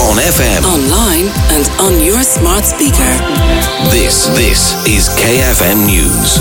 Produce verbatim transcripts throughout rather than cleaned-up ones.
on F M, online and on your smart speaker. This, this is K F M News.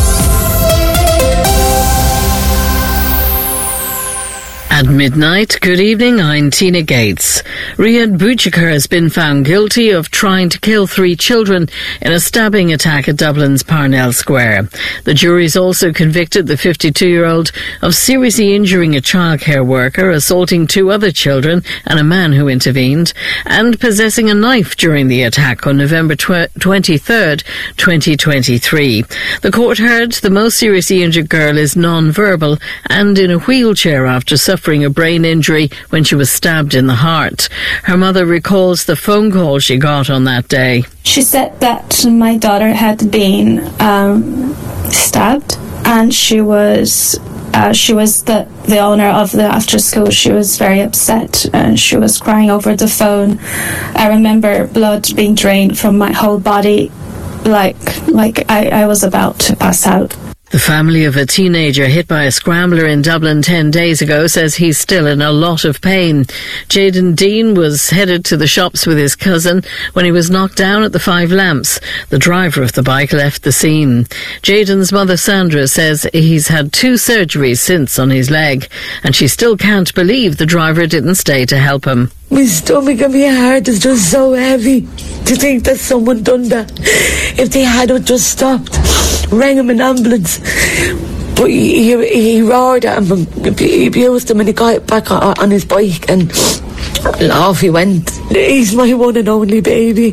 At midnight, good evening, I'm Tina Gates. Riyad Bouchikar has been found guilty of trying to kill three children in a stabbing attack at Dublin's Parnell Square. The jury's also convicted the fifty-two-year-old of seriously injuring a childcare worker, assaulting two other children and a man who intervened, and possessing a knife during the attack on November twenty-third, twenty twenty-three. The court heard the most seriously injured girl is non-verbal and in a wheelchair after suffering a brain injury when she was stabbed in the heart. Her mother recalls the phone call she got on that day. She said that my daughter had been um, stabbed, and she was uh, she was the, the owner of the after school. She was very upset and she was crying over the phone. I remember blood being drained from my whole body, like like I, I was about to pass out. The family of a teenager hit by a scrambler in Dublin ten days ago says he's still in a lot of pain. Jaden Dean was headed to the shops with his cousin when he was knocked down at the Five Lamps. The driver of the bike left the scene. Jaden's mother Sandra says he's had two surgeries since on his leg, and she still can't believe the driver didn't stay to help him. My stomach and my heart is just so heavy to think that someone done that. If they had just stopped, rang him an ambulance, but he, he, he roared at him and he abused him, and he got back on, on his bike and off he went. He's my one and only baby,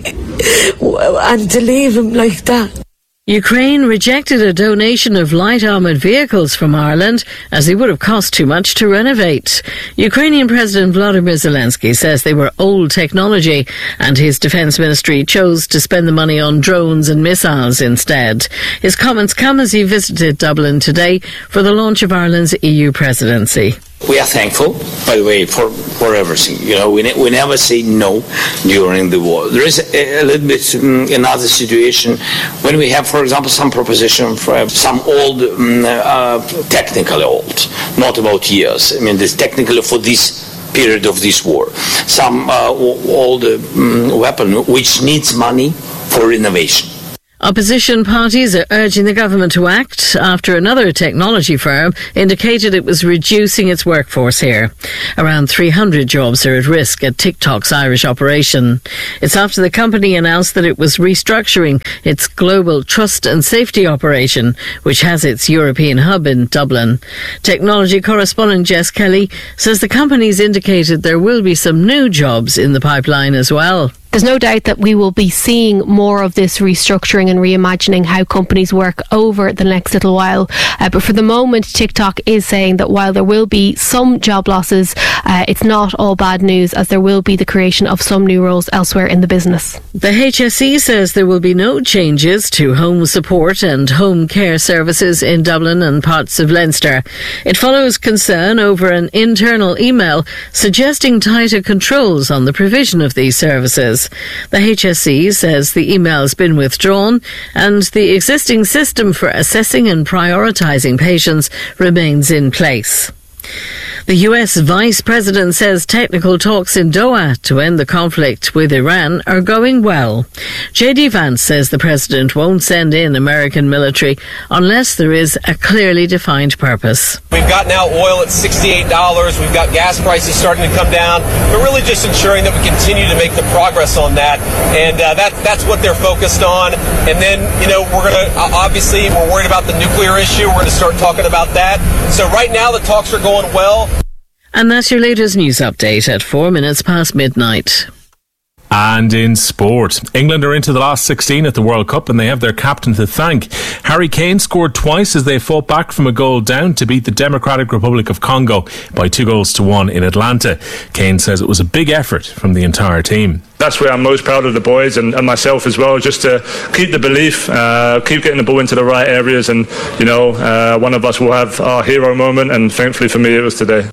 and to leave him like that. Ukraine rejected a donation of light armoured vehicles from Ireland as they would have cost too much to renovate. Ukrainian President Volodymyr Zelensky says they were old technology, and his defence ministry chose to spend the money on drones and missiles instead. His comments come as he visited Dublin today for the launch of Ireland's E U presidency. We are thankful, by the way, for, for everything. You know, we, ne- we never say no during the war. There is a, a little bit um, another situation when we have, for example, some proposition for some old, um, uh, technically old, not about years. I mean, this technically for this period of this war. Some uh, old um, weapon which needs money for renovation. Opposition parties are urging the government to act after another technology firm indicated it was reducing its workforce here. Around three hundred jobs are at risk at TikTok's Irish operation. It's after the company announced that it was restructuring its global trust and safety operation, which has its European hub in Dublin. Technology correspondent Jess Kelly says the company's indicated there will be some new jobs in the pipeline as well. There's no doubt that we will be seeing more of this restructuring and reimagining how companies work over the next little while. Uh, but for the moment, TikTok is saying that while there will be some job losses, uh, it's not all bad news, as there will be the creation of some new roles elsewhere in the business. The H S E says there will be no changes to home support and home care services in Dublin and parts of Leinster. It follows concern over an internal email suggesting tighter controls on the provision of these services. The H S E says the email has been withdrawn and the existing system for assessing and prioritising patients remains in place. The U S Vice President says technical talks in Doha to end the conflict with Iran are going well. J D Vance says the President won't send in American military unless there is a clearly defined purpose. We've got now oil at sixty-eight dollars. We've got gas prices starting to come down. We're really just ensuring that we continue to make the progress on that. And uh, that, that's what they're focused on. And then, you know, we're going to, uh, obviously, we're worried about the nuclear issue. We're going to start talking about that. So right now the talks are going well. And that's your latest news update at four minutes past midnight. And in sport, England are into the last sixteen at the World Cup, and they have their captain to thank. Harry Kane scored twice as they fought back from a goal down to beat the Democratic Republic of Congo by two goals to one in Atlanta. Kane says it was a big effort from the entire team. That's where I'm most proud of the boys and, and myself as well, just to keep the belief, uh, keep getting the ball into the right areas, and, you know, uh, one of us will have our hero moment, and thankfully for me it was today.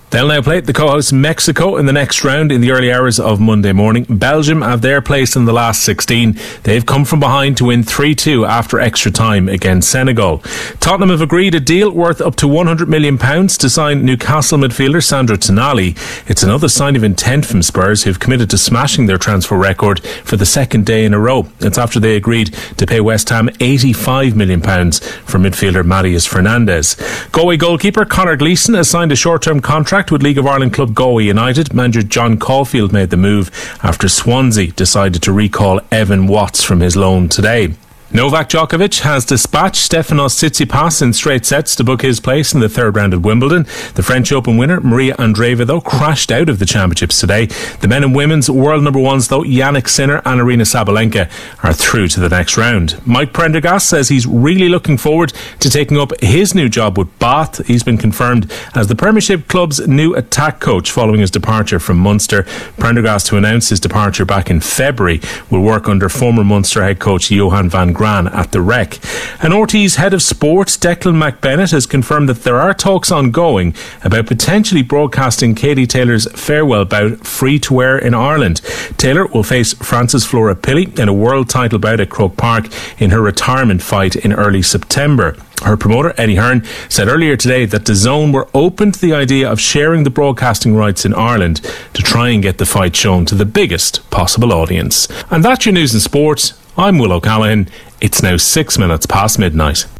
They'll now play the co-host Mexico in the next round in the early hours of Monday morning. Belgium have their place in the last sixteen. They've come from behind to win three two after extra time against Senegal. Tottenham have agreed a deal worth up to one hundred million pounds to sign Newcastle midfielder Sandro Tonali. It's another sign of intent from Spurs, who've committed to smashing their transfer record for the second day in a row. It's after they agreed to pay West Ham eighty-five million pounds for midfielder Matheus Fernandes. Galway goalkeeper Conor Gleeson has signed a short-term contract with League of Ireland club Galway United. Manager John Caulfield made the move after Swansea decided to recall Evan Watts from his loan today. Novak Djokovic has dispatched Stefanos Tsitsipas in straight sets to book his place in the third round at Wimbledon. The French Open winner Maria Andreeva, though, crashed out of the championships today. The men and women's world number ones, though, Yannick Sinner and Aryna Sabalenka, are through to the next round. Mike Prendergast says he's really looking forward to taking up his new job with Bath. He's been confirmed as the Premiership club's new attack coach following his departure from Munster. Prendergast, who announced his departure back in February, will work under former Munster head coach Johan van Gran at the Rec. And R T É's head of sports, Declan McBennett, has confirmed that there are talks ongoing about potentially broadcasting Katie Taylor's farewell bout free to air in Ireland. Taylor will face Frances Flora Pilley in a world title bout at Croke Park in her retirement fight in early September. Her promoter, Eddie Hearn, said earlier today that DAZN were open to the idea of sharing the broadcasting rights in Ireland to try and get the fight shown to the biggest possible audience. And that's your news and sports. I'm Will O'Callaghan. It's now six minutes past midnight.